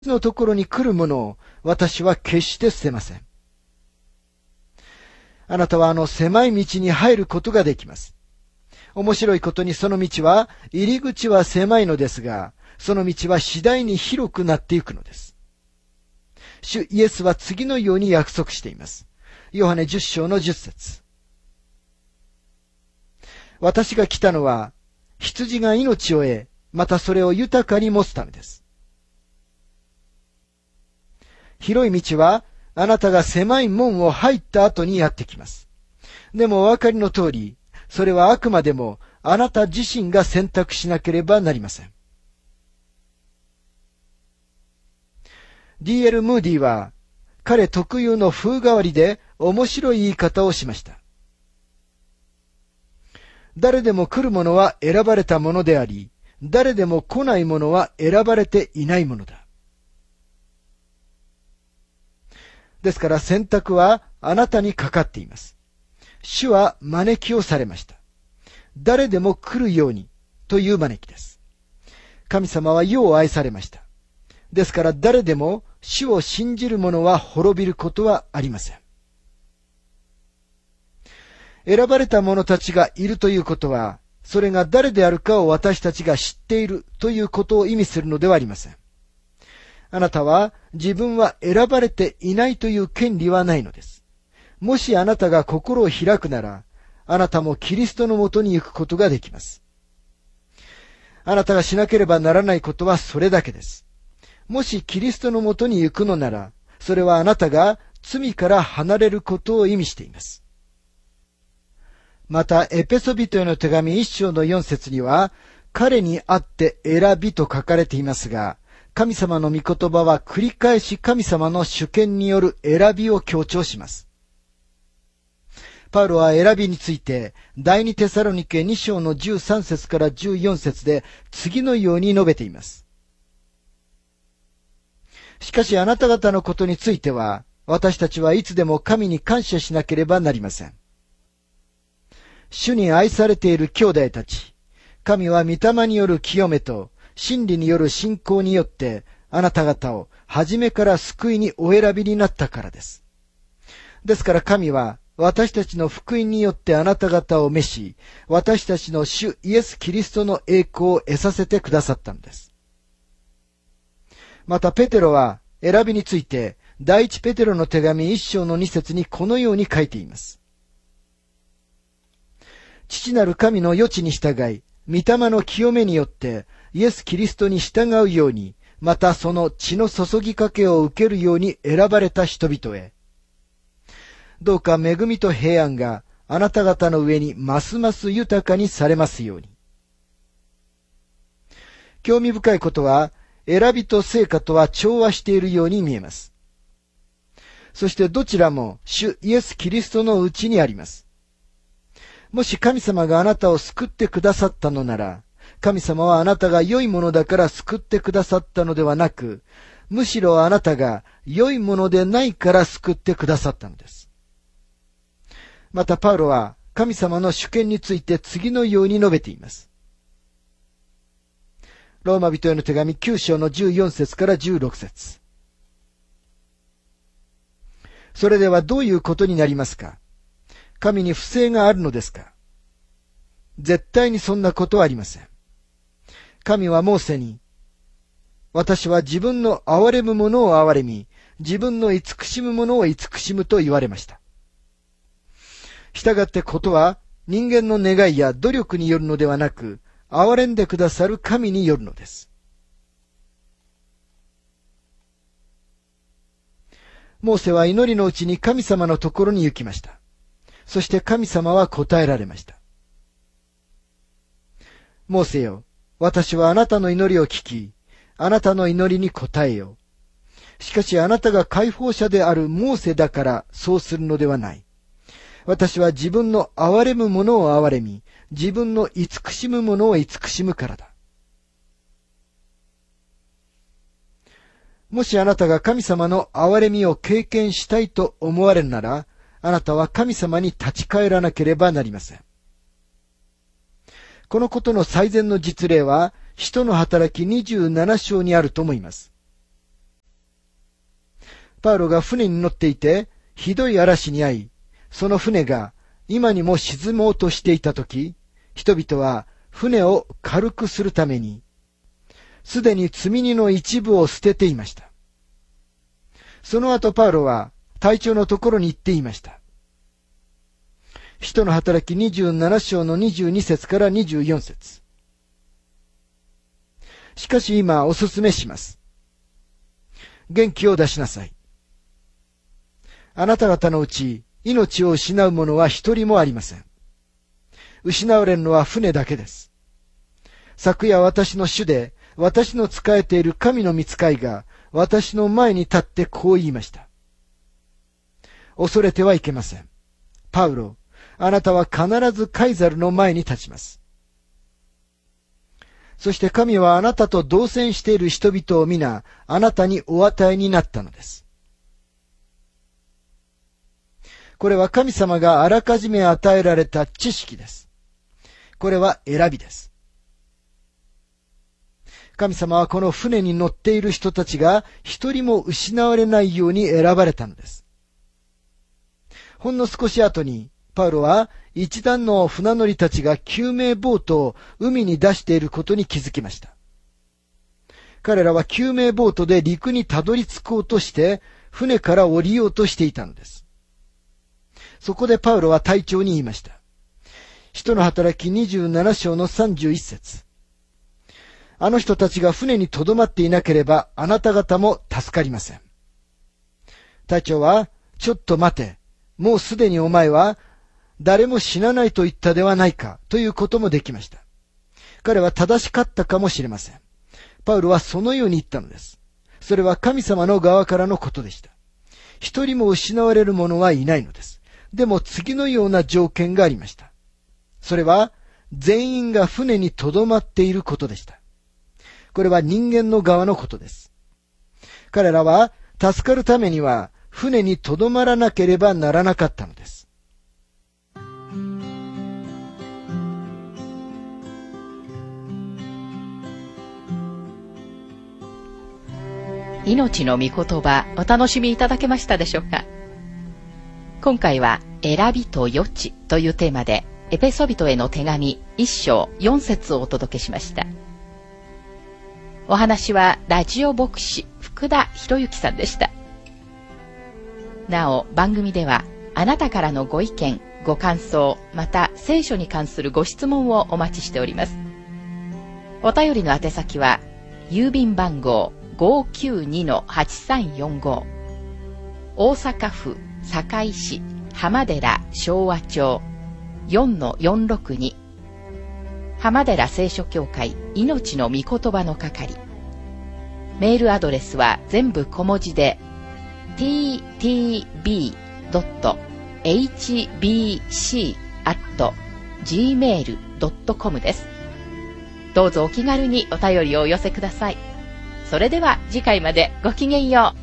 のところに来るものを私は決して捨てません。あなたは狭い道に入ることができます。面白いことにその道は、入り口は狭いのですが、その道は次第に広くなっていくのです。主イエスは次のように約束しています。ヨハネ10章の10節。私が来たのは、羊が命を得、またそれを豊かに持つためです。広い道は、あなたが狭い門を入った後にやってきます。でもお分かりの通り、それはあくまでもあなた自身が選択しなければなりません。D.L. ムーディは、彼特有の風変わりで面白い言い方をしました。誰でも来るものは選ばれたものであり、誰でも来ないものは選ばれていないものだ。ですから選択はあなたにかかっています。主は招きをされました。誰でも来るようにという招きです。神様は世を愛されました。ですから誰でも主を信じる者は滅びることはありません。選ばれた者たちがいるということは、それが誰であるかを私たちが知っているということを意味するのではありません。あなたは自分は選ばれていないという権利はないのです。もしあなたが心を開くなら、あなたもキリストのもとに行くことができます。あなたがしなければならないことはそれだけです。もしキリストのもとに行くのなら、それはあなたが罪から離れることを意味しています。また、エペソビトへの手紙1章の4節には、彼にあって選びと書かれていますが、神様の御言葉は繰り返し神様の主権による選びを強調します。パウロは選びについて、第二テサロニケ2章の13節から14節で次のように述べています。しかしあなた方のことについては、私たちはいつでも神に感謝しなければなりません。主に愛されている兄弟たち、神は御霊による清めと真理による信仰によってあなた方を初めから救いにお選びになったからです。ですから神は私たちの福音によってあなた方を召し、私たちの主イエス・キリストの栄光を得させてくださったのです。またペテロは選びについて第一ペテロの手紙1章の2節にこのように書いています。父なる神の余地に従い、御霊の清めによってイエス・キリストに従うように、またその血の注ぎかけを受けるように選ばれた人々へ。どうか恵みと平安があなた方の上にますます豊かにされますように。興味深いことは、選びと成果とは調和しているように見えます。そしてどちらも主イエス・キリストのうちにあります。もし神様があなたを救ってくださったのなら、神様はあなたが良いものだから救ってくださったのではなく、むしろあなたが良いものでないから救ってくださったのです。またパウロは神様の主権について次のように述べています。ローマ人への手紙9章の14節から16節。それではどういうことになりますか？神に不正があるのですか？絶対にそんなことはありません。神はモーセに、私は自分の憐れむ者を憐れみ、自分の慈しむ者を慈しむと言われました。したがってことは人間の願いや努力によるのではなく、憐れんでくださる神によるのです。モーセは祈りのうちに神様のところに行きました。そして神様は答えられました。モーセよ、私はあなたの祈りを聞き、あなたの祈りに応えよう。しかしあなたが解放者であるモーセだからそうするのではない。私は自分の憐れむ者を憐れみ、自分の慈しむ者を慈しむからだ。もしあなたが神様の憐れみを経験したいと思われるなら、あなたは神様に立ち返らなければなりません。このことの最善の実例は、使徒の働き27章にあると思います。 パウロが船に乗っていて、ひどい嵐に遭い、その船が今にも沈もうとしていたとき、人々は船を軽くするために、すでに積み荷の一部を捨てていました。その後パウロは隊長のところに行っていました。使徒の働き27章の22節から24節。しかし今お勧めします。元気を出しなさい。あなた方のうち命を失う者は一人もありません。失われるのは船だけです。昨夜私の主で私の仕えている神の御使いが私の前に立ってこう言いました。恐れてはいけません。パウロ、あなたは必ずカイザルの前に立ちます。そして神はあなたと同船している人々を皆あなたにお与えになったのです。これは神様があらかじめ与えられた知識です。これは選びです。神様はこの船に乗っている人たちが一人も失われないように選ばれたのです。ほんの少し後に、パウロは一団の船乗りたちが救命ボートを海に出していることに気づきました。彼らは救命ボートで陸にたどり着こうとして船から降りようとしていたのです。そこでパウロは隊長に言いました。使徒の働き27章の31節。あの人たちが船にとどまっていなければあなた方も助かりません。隊長は、ちょっと待て。もうすでにお前は誰も死なないと言ったではないかということもできました。彼は正しかったかもしれません。パウロはそのように言ったのです。それは神様の側からのことでした。一人も失われる者はいないのです。でも次のような条件がありました。それは全員が船にとどまっていることでした。これは人間の側のことです。彼らは助かるためには船にとどまらなければならなかったのです。 命の御言葉、お楽しみいただけましたでしょうか。今回は選びと余地というテーマでエペソビトへの手紙1章4節をお届けしました。お話はラジオ牧師福田博之さんでした。なお番組ではあなたからのご意見ご感想また聖書に関するご質問をお待ちしております。お便りの宛先は郵便番号 592-8345 大阪府堺市浜寺昭和町 4-462 浜寺聖書協会命の御言葉の係。メールアドレスは全部小文字で ttb.hbc@gmail.com です。どうぞお気軽にお便りをお寄せください。それでは次回までごきげんよう。